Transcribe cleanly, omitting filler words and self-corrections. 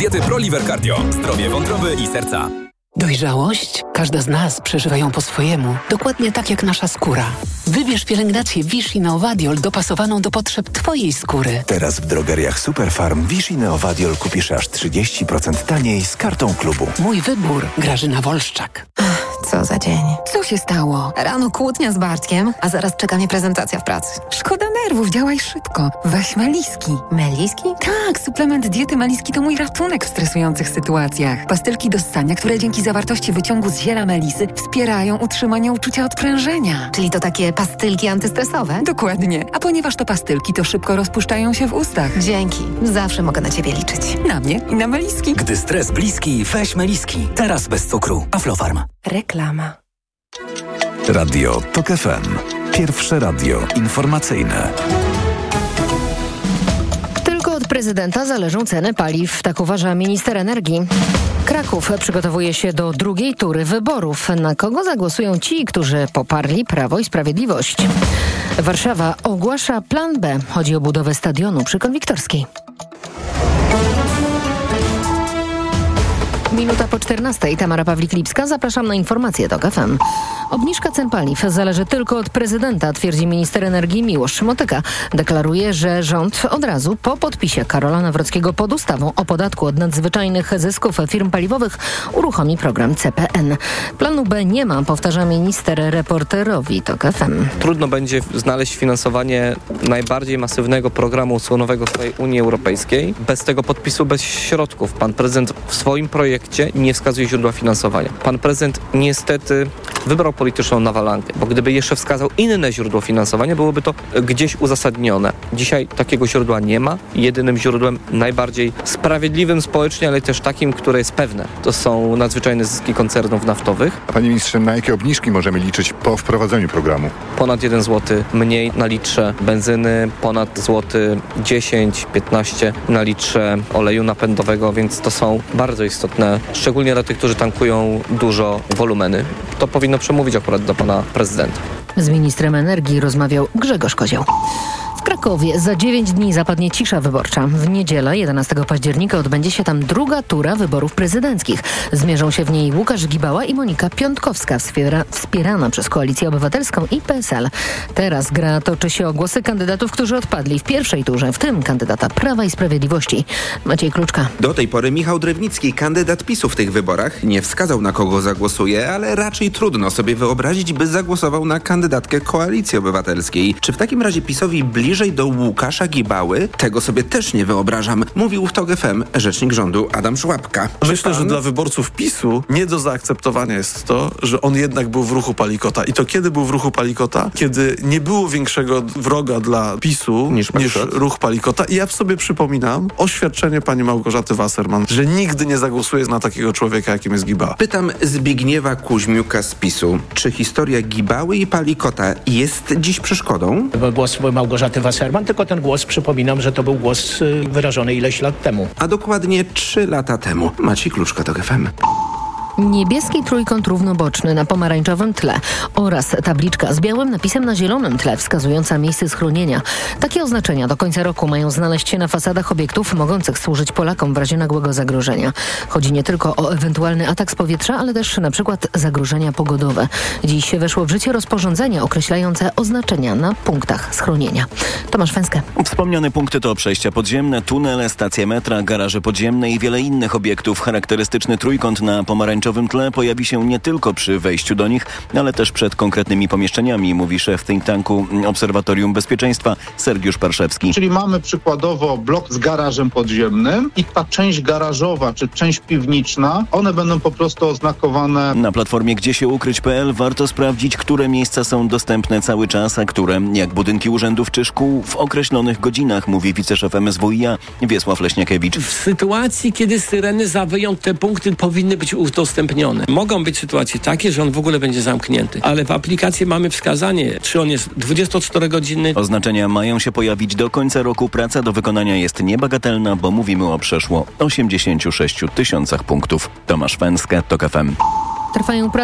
diety ProLiver Cardio. Zdrowie wątroby i serca. Dojrzałość? Każda z nas przeżywa ją po swojemu. Dokładnie tak jak nasza skóra. Wybierz pielęgnację Vichy Neovadiol dopasowaną do potrzeb Twojej skóry. Teraz w drogeriach Superfarm Vichy Neovadiol kupisz aż 30% taniej z kartą klubu. Mój wybór. Grażyna Wolszczak. Co za dzień. Co się stało? Rano kłótnia z Bartkiem, a zaraz czeka mnie prezentacja w pracy. Szkoda nerwów, działaj szybko. Weź Meliski. Meliski? Tak, suplement diety Meliski to mój ratunek w stresujących sytuacjach. Pastylki do ssania, które dzięki zawartości wyciągu z ziela melisy wspierają utrzymanie uczucia odprężenia. Czyli to takie pastylki antystresowe? Dokładnie. A ponieważ to pastylki, to szybko rozpuszczają się w ustach. Dzięki. Zawsze mogę na Ciebie liczyć. Na mnie i na Meliski. Gdy stres bliski, weź Meliski. Teraz bez cukru. Aflofarm. Reklama. Radio TOK FM. Pierwsze radio informacyjne. Tylko od prezydenta zależą ceny paliw, tak uważa minister energii. Kraków przygotowuje się do drugiej tury wyborów. Na kogo zagłosują ci, którzy poparli Prawo i Sprawiedliwość? Warszawa ogłasza plan B. Chodzi o budowę stadionu przy Konwiktorskiej. Minuta po 14. Tamara Pawlik-Lipska. Zapraszam na informacje TOK FM. Obniżka cen paliw zależy tylko od prezydenta, twierdzi minister energii Miłosz Szmotyka. Deklaruje, że rząd od razu po podpisie Karola Nawrockiego pod ustawą o podatku od nadzwyczajnych zysków firm paliwowych uruchomi program CPN. Planu B nie ma, powtarza minister reporterowi TOK FM. Trudno będzie znaleźć finansowanie najbardziej masywnego programu osłonowego w całej Unii Europejskiej bez tego podpisu, bez środków. Pan prezydent w swoim projekcie nie wskazuje źródła finansowania. Pan prezydent niestety wybrał polityczną nawalankę, bo gdyby jeszcze wskazał inne źródło finansowania, byłoby to gdzieś uzasadnione. Dzisiaj takiego źródła nie ma. Jedynym źródłem najbardziej sprawiedliwym społecznie, ale też takim, które jest pewne, to są nadzwyczajne zyski koncernów naftowych. Panie ministrze, na jakie obniżki możemy liczyć po wprowadzeniu programu? Ponad 1 zł mniej na litrze benzyny, ponad złoty 10-15 na litrze oleju napędowego, więc to są bardzo istotne, szczególnie dla tych, którzy tankują dużo wolumeny. To powinno przemówić akurat do pana prezydenta. Z ministrem energii rozmawiał Grzegorz Kozioł. W Krakowie za 9 dni zapadnie cisza wyborcza. W niedzielę 11 października odbędzie się tam druga tura wyborów prezydenckich. Zmierzą się w niej Łukasz Gibała i Monika Piątkowska, wspierana przez Koalicję Obywatelską i PSL. Teraz gra toczy się o głosy kandydatów, którzy odpadli w pierwszej turze, w tym kandydata Prawa i Sprawiedliwości. Maciej Kluczka. Do tej pory Michał Drewnicki, kandydat PiS-u w tych wyborach, nie wskazał, na kogo zagłosuje, ale raczej trudno sobie wyobrazić, by zagłosował na kandydatkę Koalicji Obywatelskiej. Czy w takim razie PiS-owi bliżej do Łukasza Gibały? Tego sobie też nie wyobrażam, mówił w TOK FM rzecznik rządu Adam Szłapka. Myślę, że dla wyborców PiS-u nie do zaakceptowania jest to, że on jednak był w ruchu Palikota. I to kiedy był w ruchu Palikota? Kiedy nie było większego wroga dla PiS-u niż ruch Palikota. I ja w sobie przypominam oświadczenie pani Małgorzaty Wasserman, że nigdy nie zagłosuje na takiego człowieka, jakim jest Gibała. Pytam Zbigniewa Kuźmiuka z PiS-u. Czy historia Gibały i Palikota jest dziś przeszkodą? Głos Małgorzaty Wasserman, tylko ten głos, przypominam, że to był głos wyrażony ileś lat temu. A dokładnie 3 lata temu. Maciej Kluczka, TOK FM. Niebieski trójkąt równoboczny na pomarańczowym tle oraz tabliczka z białym napisem na zielonym tle wskazująca miejsce schronienia. Takie oznaczenia do końca roku mają znaleźć się na fasadach obiektów mogących służyć Polakom w razie nagłego zagrożenia. Chodzi nie tylko o ewentualny atak z powietrza, ale też na przykład zagrożenia pogodowe. Dziś weszło w życie rozporządzenie określające oznaczenia na punktach schronienia. Tomasz Fęskę. Wspomniane punkty to przejścia podziemne, tunele, stacje metra, garaże podziemne i wiele innych obiektów. Charakterystyczny trójkąt na pomarańczowym tle pojawi się nie tylko przy wejściu do nich, ale też przed konkretnymi pomieszczeniami, mówi szef think tanku Obserwatorium Bezpieczeństwa Sergiusz Parszewski. Czyli mamy przykładowo blok z garażem podziemnym i ta część garażowa czy część piwniczna, one będą po prostu oznakowane. Na platformie gdziesiukryć.pl warto sprawdzić, które miejsca są dostępne cały czas, a które, jak budynki urzędów czy szkół, w określonych godzinach, mówi wiceszef MSWiA Wiesław Leśniakiewicz. W sytuacji, kiedy syreny zawyją, te punkty powinny być udostępnione. Mogą być sytuacje takie, że on w ogóle będzie zamknięty, ale w aplikacji mamy wskazanie, czy on jest 24-godzinny. Oznaczenia mają się pojawić do końca roku. Praca do wykonania jest niebagatelna, bo mówimy o przeszło 86 000 punktów. Tomasz Fęskę, TOK FM. Trwają